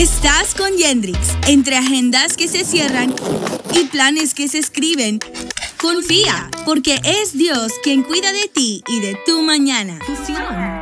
Estás con Yendrix. Entre agendas que se cierran y planes que se escriben, confía, porque es Dios quien cuida de ti y de tu mañana. Fusión.